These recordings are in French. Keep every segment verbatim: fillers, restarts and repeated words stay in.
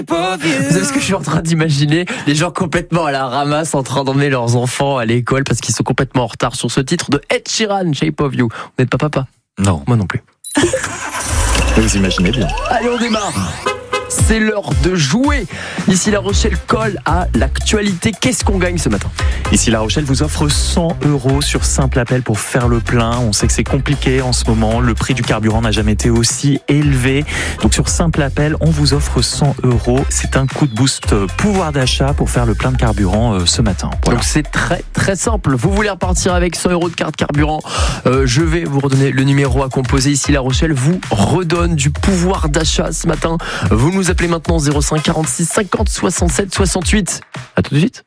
shape of you. Vous savez ce que je suis en train d'imaginer? Les gens complètement à la ramasse en train d'emmener leurs enfants à l'école parce qu'ils sont complètement en retard sur ce titre de Ed Sheeran, Shape of You. Vous n'êtes pas papa? Non. Moi non plus. Vous imaginez bien. Allez, on démarre. C'est l'heure de jouer. Ici La Rochelle colle à l'actualité. Qu'est-ce qu'on gagne ce matin? Ici La Rochelle vous offre cent euros sur simple appel pour faire le plein. On sait que c'est compliqué en ce moment. Le prix du carburant n'a jamais été aussi élevé. Donc sur simple appel, on vous offre cent euros. C'est un coup de boost pouvoir d'achat pour faire le plein de carburant euh, ce matin. Voilà. Donc c'est très très simple. Vous voulez repartir avec cent euros de carte carburant, euh, je vais vous redonner le numéro à composer. Ici La Rochelle vous redonne du pouvoir d'achat ce matin. Vous nous appelez maintenant zéro cinq quarante-six cinquante soixante-sept soixante-huit. À tout de suite.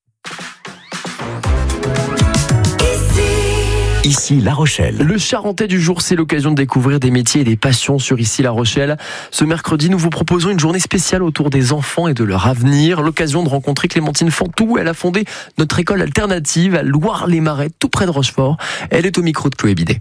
Ici La Rochelle. Le Charentais du jour, c'est l'occasion de découvrir des métiers et des passions sur Ici La Rochelle. Ce mercredi, nous vous proposons une journée spéciale autour des enfants et de leur avenir. L'occasion de rencontrer Clémentine Fantou. Elle a fondé notre école alternative à Loire-les-Marais, tout près de Rochefort. Elle est au micro de Chloé Bidet.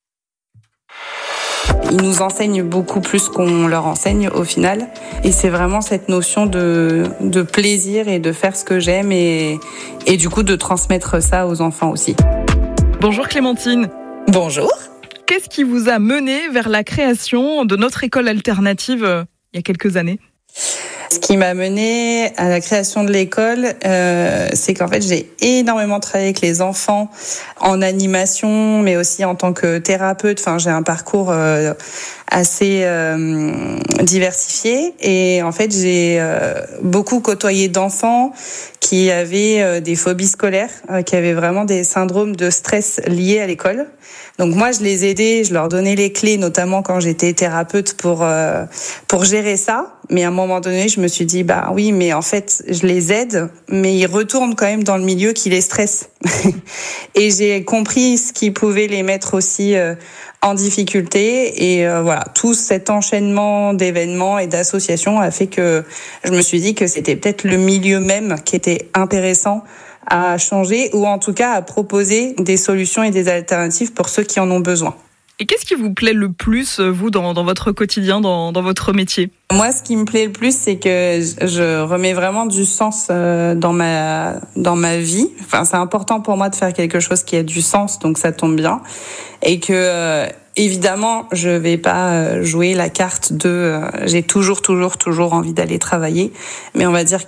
Ils nous enseignent beaucoup plus qu'on leur enseigne au final. Et c'est vraiment cette notion de, de plaisir et de faire ce que j'aime et, et du coup de transmettre ça aux enfants aussi. Bonjour Clémentine. Bonjour. Qu'est-ce qui vous a mené vers la création de notre école alternative euh, il y a quelques années ? Ce qui m'a mené à la création de l'école, euh, c'est qu'en fait, j'ai énormément travaillé avec les enfants en animation, mais aussi en tant que thérapeute. Enfin, j'ai un parcours euh, assez euh, diversifié. Et en fait, j'ai euh, beaucoup côtoyé d'enfants qui avaient euh, des phobies scolaires, euh, qui avaient vraiment des syndromes de stress liés à l'école. Donc moi, je les aidais, je leur donnais les clés, notamment quand j'étais thérapeute pour euh, pour gérer ça. Mais à un moment donné, je me suis dit, bah oui, mais en fait, je les aide, mais ils retournent quand même dans le milieu qui les stresse. Et j'ai compris ce qui pouvait les mettre aussi euh, en difficulté. Et euh, voilà, tout cet enchaînement d'événements et d'associations a fait que je me suis dit que c'était peut-être le milieu même qui était intéressant à changer, ou en tout cas à proposer des solutions et des alternatives pour ceux qui en ont besoin. Et qu'est-ce qui vous plaît le plus, vous, dans, dans votre quotidien, dans, dans votre métier ? Moi, ce qui me plaît le plus, c'est que je remets vraiment du sens dans ma dans ma vie. Enfin, c'est important pour moi de faire quelque chose qui a du sens, donc ça tombe bien. Et que euh, évidemment, je vais pas jouer la carte de euh, j'ai toujours toujours toujours envie d'aller travailler, mais on va dire